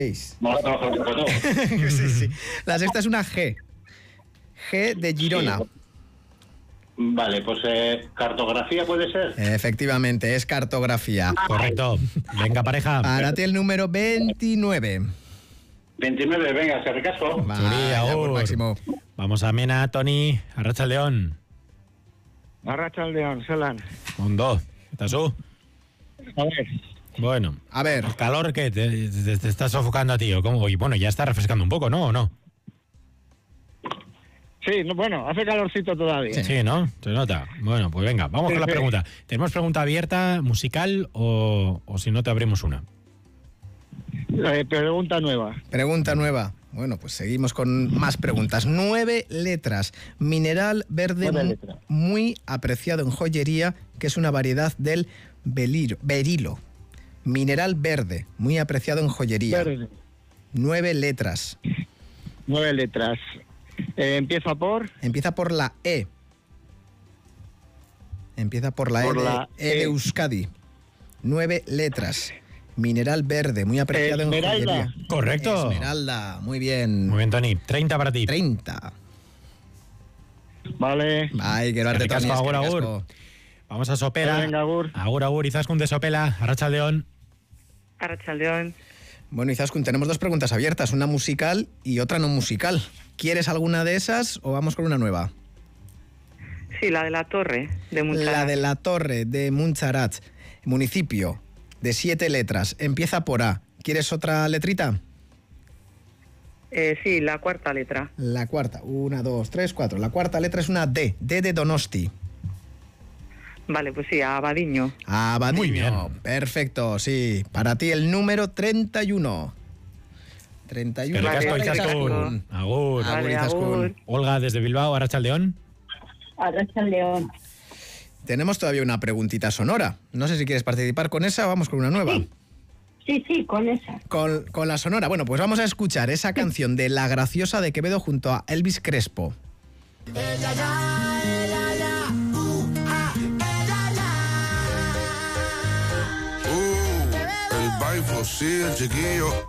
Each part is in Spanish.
Vamos a trabajar un poco. Sí. La sexta es una G. G de Girona. Sí. Vale, pues cartografía puede ser. Efectivamente, es cartografía. Correcto. Venga, pareja. Para ti el número 29. 29, venga, se recasco. Vale, agur, Máximo. Vamos a Mena, Toni, Arratsaldeon. Arratsaldeon, zelan. Ondo. ¿Estás tú? A ver. Bueno. A ver. ¿El calor qué? ¿Te estás sofocando a ti o cómo? Y bueno, ya está refrescando un poco, ¿no? ¿O no? Sí, bueno, hace calorcito todavía. Sí, ¿no? Se nota. Bueno, pues venga, vamos con la pregunta. ¿Tenemos pregunta abierta, musical o si no te abrimos una? Pregunta nueva. Pregunta nueva. Bueno, pues seguimos con más preguntas. 9 letras. Mineral verde muy apreciado en joyería, que es una variedad del berilo. Mineral verde, muy apreciado en joyería. Verde. 9 letras. 9 letras. Empieza por la E. Empieza por la E de Euskadi. 9 letras. Mineral verde, muy apreciado en joyería. Correcto. Esmeralda, muy bien. Muy bien, Toni. 30 para ti. 30. Vale. Ay, que arte, Toni. Agur. Vamos a Sopela. Venga, agur. Agur, Izaskun de Sopela. Arratsaldeon. Arratsaldeon. Bueno, Izaskun, tenemos 2 preguntas abiertas, una musical y otra no musical. ¿Quieres alguna de esas o vamos con una nueva? Sí, la de la Torre de Montserrat. La de la Torre de Montserrat, municipio de 7 letras, empieza por A. ¿Quieres otra letrita? Sí, la cuarta letra. La cuarta, 1, 2, 3, 4. La cuarta letra es una D, D de Donosti. Vale, pues sí, Abadiño. Abadiño, muy bien. Perfecto, sí. Para ti el número 31. 31. Izaskun. Agur. Vale, agur. Olga desde Bilbao, Arratsaldeon. Arratsaldeon. Tenemos todavía una preguntita sonora. No sé si quieres participar con esa o vamos con una nueva. Sí, con esa. Con la sonora. Bueno, pues vamos a escuchar esa canción de La Graciosa de Quevedo junto a Elvis Crespo. Sí, el chiquillo.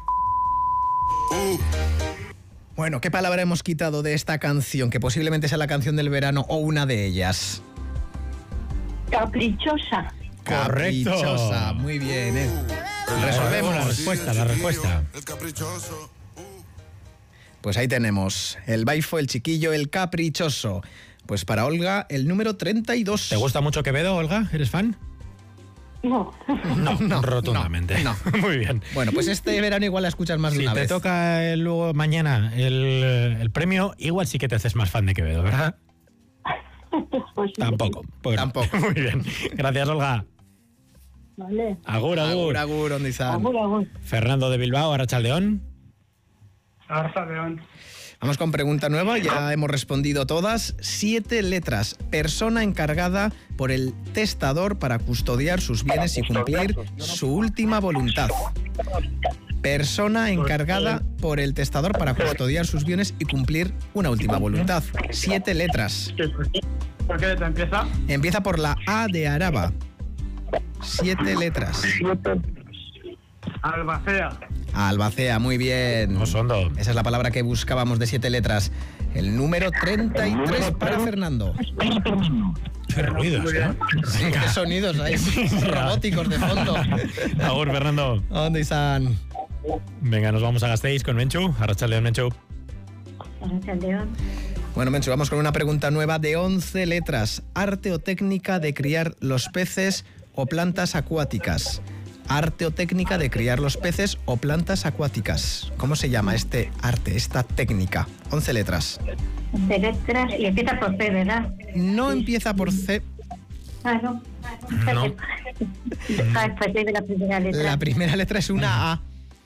Bueno, ¿qué palabra hemos quitado de esta canción? Que posiblemente sea la canción del verano o una de ellas. Caprichosa. Caprichosa, muy bien, ¿eh? Resolvemos la respuesta. El caprichoso. Pues ahí tenemos el baifo, el chiquillo, el caprichoso. Pues para Olga, el número 32. ¿Te gusta mucho Quevedo, Olga? ¿Eres fan? No. No, rotundamente. No. Muy bien. Bueno, pues este verano igual la escuchas más de una vez. Si te toca luego mañana el premio, igual sí que te haces más fan de Quevedo, ¿verdad? Pues Tampoco. Pues tampoco. Muy bien. Gracias, Olga. Vale. Agur. Agur, ¿dónde están? Agur. Fernando de Bilbao, Arratsaldeon. Arratsaldeon. Vamos con pregunta nueva, ya hemos respondido todas. 7 letras. Persona encargada por el testador para custodiar sus bienes y cumplir su última voluntad. Persona encargada por el testador para custodiar sus bienes y cumplir una última voluntad. 7 letras. ¿Por qué letra empieza? Empieza por la A de Araba. 7 letras. Albacea. Albacea, muy bien. Osondo. Esa es la palabra que buscábamos de 7 letras. El número 33 para Fernando. Qué ruidos, ¿eh? Sí, qué sonidos hay robóticos de fondo. Agur, Fernando. ¿Dónde están? Venga, nos vamos a Gasteiz con Menchu. Arratsaldeon, Menchu. Arratsaldeon. Bueno, Menchu, vamos con una pregunta nueva de 11 letras. Arte o técnica de criar los peces o plantas acuáticas. Arte o técnica de criar los peces o plantas acuáticas. ¿Cómo se llama este arte, esta técnica? 11 letras. 11 letras y empieza por C, ¿verdad? No empieza por C. No. No. Pues de la primera letra. La primera letra es una A.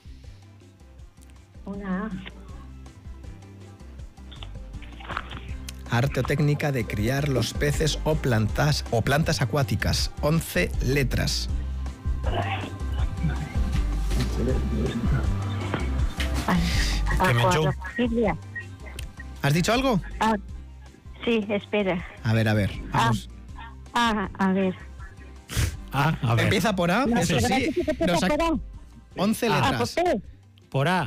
Una A. Arte o técnica de criar los peces o plantas acuáticas. 11 letras. ¿Qué, Menchu? ¿Has dicho algo? Sí, espera. A ver. Vamos. A ver. A ver. Empieza por A, eso sí. 11 letras. Por A,